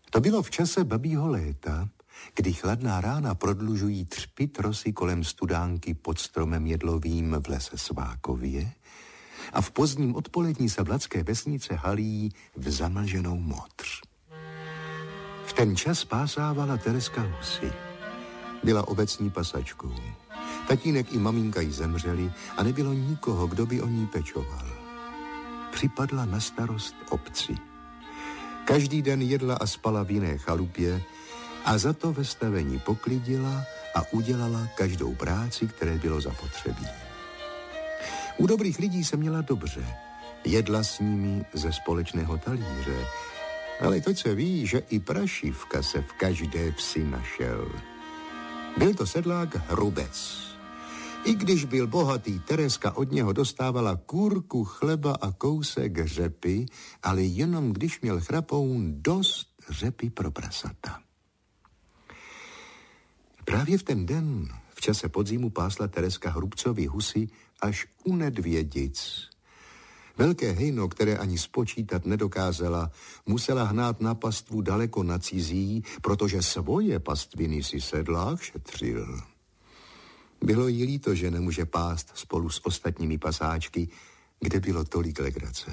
To bylo v čase babího léta, kdy chladná rána prodlužují třpy trosy kolem studánky pod stromem jedlovým v lese Svákově a v pozdním odpolední se Vladské vesnice halí v zamlženou modř. V ten čas pásávala Tereska husy. Byla obecní pasačkou. Tatínek i maminka jí zemřeli a nebylo nikoho, kdo by o ní pečoval. Připadla na starost obci. Každý den jedla a spala v jiné chalupě a za to ve stavení poklidila a udělala každou práci, které bylo zapotřebí. U dobrých lidí se měla dobře. Jedla s nimi ze společného talíře. Ale to se ví, že i prašivka se v každé vsi našel. Byl to sedlák Hrubec. I když byl bohatý, Tereska od něho dostávala kurku chleba a kousek řepy, ale jenom když měl chrapoun dost řepy pro prasata. Právě v ten den, v čase podzimu, pásla Tereska Hrubcovi husy až u Nedvědic. Velké hejno, které ani spočítat nedokázala, musela hnát na pastvu daleko na cizí, protože svoje pastviny si sedlák šetřil. Bylo jí líto, že nemůže pást spolu s ostatními pasáčky, kde bylo tolik legrace.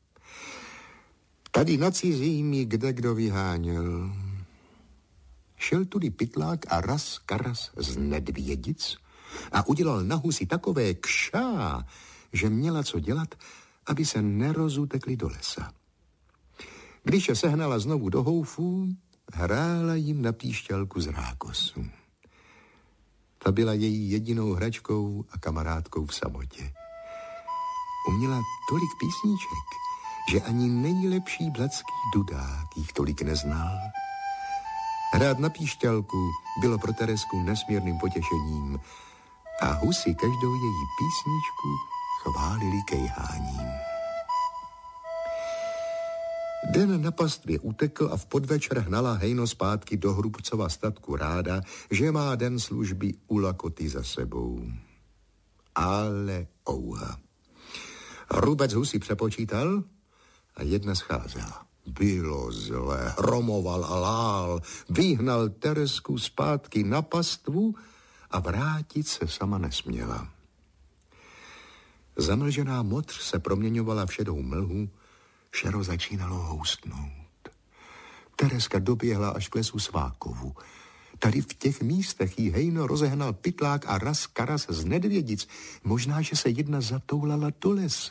Tady na cizími kdekdo vyháněl. Šel tudy pytlák a raz karas z Nedvědic a udělal na husy takové kšá, že měla co dělat, aby se nerozutekli do lesa. Když je sehnala znovu do houfů, hrála jim na píšťalku z rákosu. Ta byla její jedinou hračkou a kamarádkou v samotě. Uměla tolik písniček, že ani nejlepší blatský dudák jich tolik neznal. Hrát na píšťalku bylo pro Teresku nesmírným potěšením a husy každou její písničku chválili kejháním. Den na pastvě utekl a v podvečer hnala hejno zpátky do Hrubcova statku ráda, že má den služby u Lakoty za sebou. Ale ouha. Hrubec husy přepočítal a jedna scházela. Bylo zlé, hromoval a lál, vyhnal Teresku zpátky na pastvu a vrátit se sama nesměla. Zamlžená modř se proměňovala v šedou mlhu, šero začínalo houstnout. Tereska doběhla až k lesu Svákovu. Tady v těch místech jí hejno rozehnal pytlák a raz karas z Nedvědic. Možná, že se jedna zatoulala do lesa.